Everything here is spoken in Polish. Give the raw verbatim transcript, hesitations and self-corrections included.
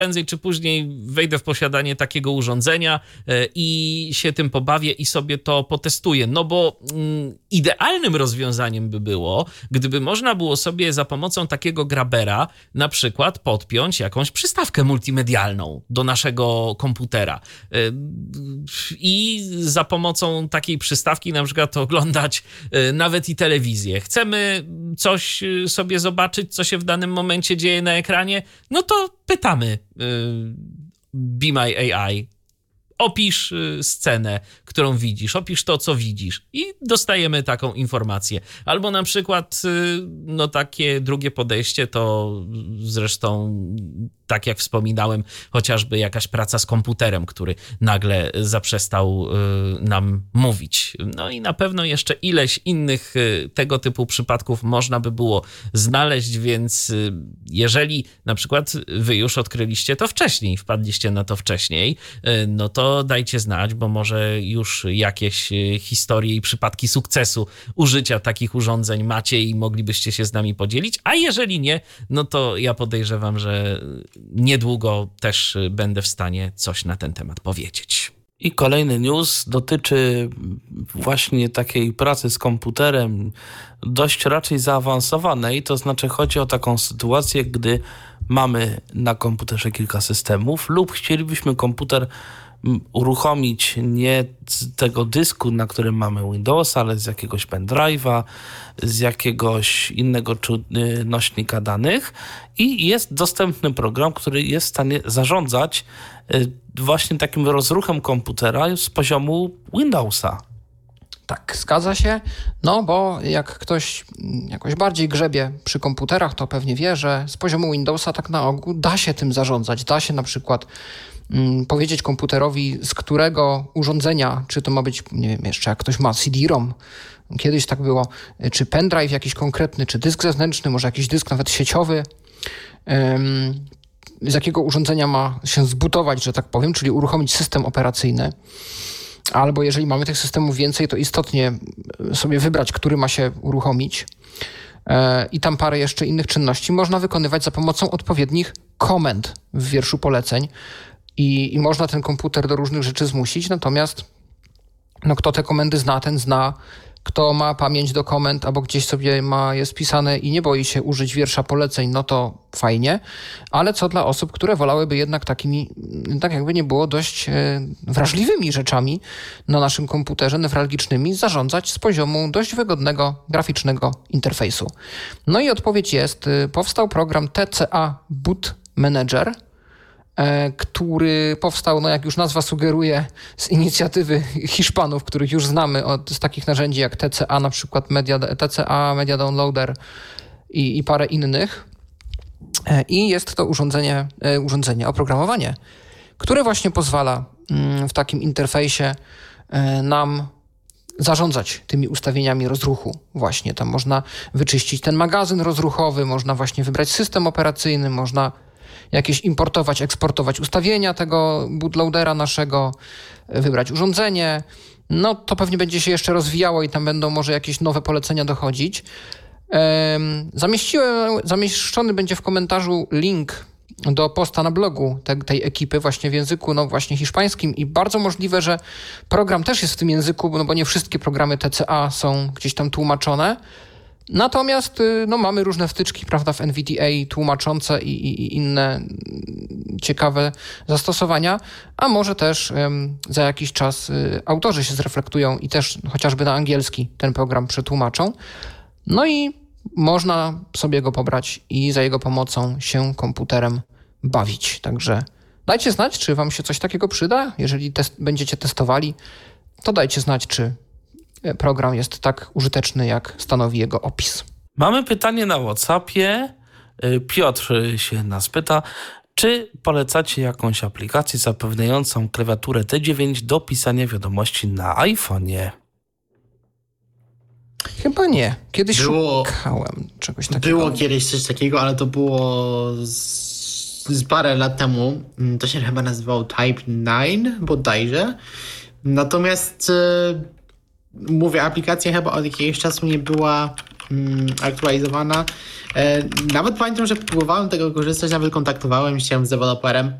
prędzej czy później wejdę w posiadanie takiego urządzenia i się tym pobawię i sobie to potestuję. No bo mm, idealnym rozwiązaniem by było, gdyby można było sobie za pomocą takiego grabera na przykład podpiąć jakąś przystawkę multimedialną do naszego komputera i za pomocą takiej przystawki na przykład oglądać nawet i telewizję. Chcemy coś sobie zobaczyć, co się w danym momencie dzieje na ekranie, no to pytamy Be My A I. Opisz scenę, którą widzisz, opisz to, co widzisz i dostajemy taką informację. Albo na przykład, no takie drugie podejście to zresztą, tak jak wspominałem, chociażby jakaś praca z komputerem, który nagle zaprzestał nam mówić. No i na pewno jeszcze ileś innych tego typu przypadków można by było znaleźć, więc jeżeli na przykład wy już odkryliście to wcześniej, wpadliście na to wcześniej, no to dajcie znać, bo może już jakieś historie i przypadki sukcesu użycia takich urządzeń macie i moglibyście się z nami podzielić, a jeżeli nie, no to ja podejrzewam, że niedługo też będę w stanie coś na ten temat powiedzieć. I kolejny news dotyczy właśnie takiej pracy z komputerem dość raczej zaawansowanej, to znaczy chodzi o taką sytuację, gdy mamy na komputerze kilka systemów lub chcielibyśmy komputer uruchomić nie z tego dysku, na którym mamy Windowsa, ale z jakiegoś pendrive'a, z jakiegoś innego nośnika danych i jest dostępny program, który jest w stanie zarządzać właśnie takim rozruchem komputera z poziomu Windowsa. Tak, zgadza się, no bo jak ktoś jakoś bardziej grzebie przy komputerach, to pewnie wie, że z poziomu Windowsa tak na ogół da się tym zarządzać. Da się na przykład mm, powiedzieć komputerowi, z którego urządzenia, czy to ma być, nie wiem, jeszcze jak ktoś ma C D-ROM, kiedyś tak było, czy pendrive jakiś konkretny, czy dysk zewnętrzny, może jakiś dysk nawet sieciowy, ym, z jakiego urządzenia ma się zbutować, że tak powiem, czyli uruchomić system operacyjny. Albo jeżeli mamy tych systemów więcej, to istotnie sobie wybrać, który ma się uruchomić. I tam parę jeszcze innych czynności można wykonywać za pomocą odpowiednich komend w wierszu poleceń. I, i można ten komputer do różnych rzeczy zmusić, natomiast no, kto te komendy zna, ten zna. Kto ma pamięć do komend, albo gdzieś sobie ma je spisane i nie boi się użyć wiersza poleceń, no to fajnie. Ale co dla osób, które wolałyby jednak takimi, tak jakby nie było, dość e, wrażliwymi rzeczami na naszym komputerze, newralgicznymi, zarządzać z poziomu dość wygodnego, graficznego interfejsu. No i odpowiedź jest, e, powstał program T C A Boot Manager, który powstał, no jak już nazwa sugeruje, z inicjatywy Hiszpanów, których już znamy od, z takich narzędzi jak T C A, na przykład Media, T C A, Media Downloader i, i parę innych. I jest to urządzenie, urządzenie, oprogramowanie, które właśnie pozwala w takim interfejsie nam zarządzać tymi ustawieniami rozruchu. Właśnie tam można wyczyścić ten magazyn rozruchowy, można właśnie wybrać system operacyjny, można jakieś importować, eksportować ustawienia tego bootloadera naszego, wybrać urządzenie. No to pewnie będzie się jeszcze rozwijało i tam będą może jakieś nowe polecenia dochodzić. Zamieściłem, zamieszczony będzie w komentarzu link do posta na blogu te, tej ekipy właśnie w języku no właśnie hiszpańskim i bardzo możliwe, że program też jest w tym języku, no bo nie wszystkie programy T C A są gdzieś tam tłumaczone. Natomiast no, mamy różne wtyczki, prawda, w N V D A tłumaczące i, i, i inne ciekawe zastosowania, a może też um, za jakiś czas y, autorzy się zreflektują i też chociażby na angielski ten program przetłumaczą. No i można sobie go pobrać i za jego pomocą się komputerem bawić. Także dajcie znać, czy wam się coś takiego przyda. Jeżeli test, będziecie testowali, to dajcie znać, czy program jest tak użyteczny, jak stanowi jego opis. Mamy pytanie na WhatsAppie. Piotr się nas pyta, czy polecacie jakąś aplikację zapewniającą klawiaturę T dziewięć do pisania wiadomości na iPhone'ie? Chyba nie. Kiedyś było, szukałem czegoś takiego. Było kiedyś coś takiego, ale to było z, z parę lat temu. To się chyba nazywało Type dziewięć bodajże. Natomiast... Mówię, aplikacja chyba od jakiegoś czasu nie była mm, aktualizowana. E, nawet pamiętam, że próbowałem tego korzystać, nawet kontaktowałem się z deweloperem.